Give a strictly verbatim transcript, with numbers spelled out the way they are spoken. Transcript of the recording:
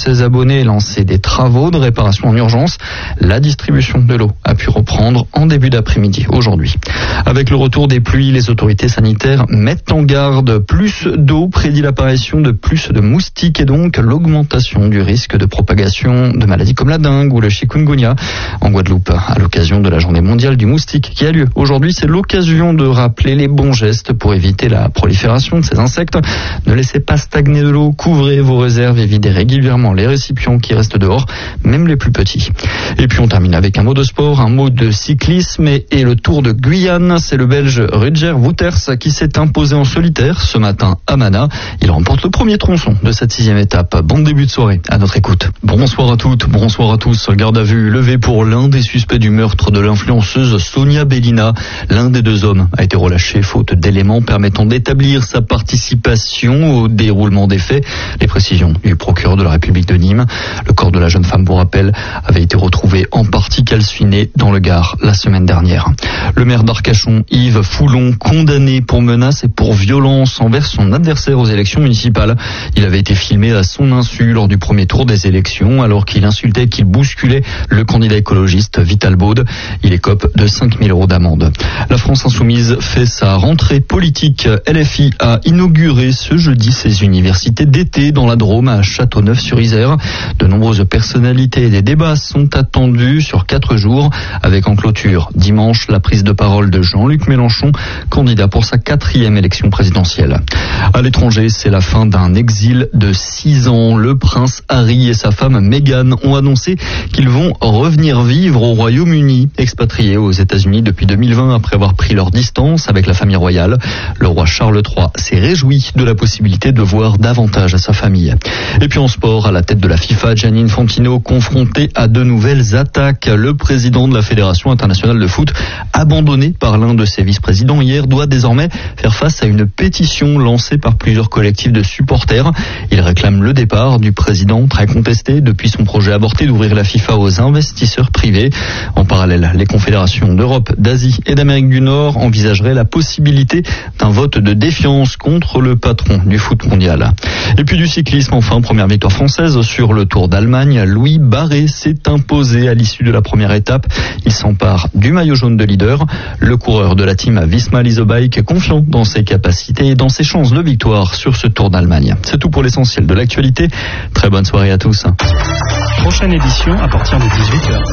ses abonnés et lancé des travaux de réparation en urgence. La distribution de l'eau a pu reprendre en début d'après-midi aujourd'hui. Avec le retour des pluies, les autorités sanitaires mettent en garde. Plus d'eau prédit l'apparition de plus de moustiques et donc l'augmentation du risque de propagation de maladies comme la dengue ou le chikungunya en Guadeloupe. À l'occasion de la journée mondiale du moustique qui a lieu aujourd'hui, c'est l'occasion de rappeler les bons gestes pour éviter la prolifération de ces insectes. Ne laissez pas stagner de l'eau, couvrez vos réserves et videz régulièrement les récipients qui restent dehors, même les plus petits. Et puis on termine avec un mot de sport, un mot de cyclisme et, et le Tour de Guyane. C'est le Belge Rutger Wouters qui s'est imposé en solitaire ce matin à Mana. Il remporte le premier tronçon de cette sixième étape. Bon début de soirée à notre écoute. Bonsoir à toutes, bonsoir à tous. Garde à vue levée pour l'un des suspects du meurtre de l'influenceuse Sonia Bellina. L'un des deux hommes a été relâché faute d'éléments permettant d'établir sa participation au déroulement des faits. Les précisions du procureur de la République de Nîmes. Le corps de la jeune femme, pour rappel, avait été retrouvé en partie calciné dans le Gard la semaine dernière. Le maire d'Arcachon, Yves Foulon, condamné pour menace et pour violence envers son adversaire aux élections municipales. Il avait été filmé à son insu lors du premier tour des élections alors qu'il insultait et qu'il bousculait le candidat écologiste Vital Baude. Il écope de cinq mille euros d'amende. La France Insoumise fait sa rentrée politique. L F I a inauguré ce jeudi ses universités d'été dans la Drôme à Châteauneuf-sur-Isère. De nombreuses personnalités et des débats sont attendus sur quatre jours avec en clôture dimanche la prise de parole de Jean-Luc Mélenchon, candidat pour sa quatrième élection présidentielle. À l'étranger, c'est la fin d'un exil de six ans. Le prince Harry et sa femme Meghan ont annoncé qu'ils vont revenir vivre au Royaume-Uni, expatriés aux États-Unis depuis deux mille vingt après avoir pris leur distance avec la famille royale. Le roi Charles trois s'est réjoui de la possibilité de voir davantage à sa famille. Et puis en sport, à la tête de la FIFA, Gianni Infantino confronté à de nouvelles attaques. Le président de la Fédération internationale de foot, abandonné par l'un de ses vice-présidents hier, doit désormais faire face à une pétition lancée par plusieurs collectifs de supporters. Il réclame le départ du président, très contesté depuis son projet avorté d'ouvrir la FIFA aux investisseurs privés. En parallèle, les confédérations d'Europe, d'Asie et d'Amérique du Nord envisageraient la possibilité d'un vote de défiance contre le patron du foot mondial. Et puis du cyclisme, enfin, première victoire française sur le Tour d'Allemagne. Louis Barret s'est imposé à l'issue de la première étape. Il s'empare du maillot jaune de leader. Le coureur de la team Visma Leasebike, confiant dans ses capacités et dans ses chances de victoire sur ce Tour d'Allemagne. C'est tout pour l'essentiel de l'actualité. Très bonne soirée à tous. Prochaine édition à partir de dix-huit heures.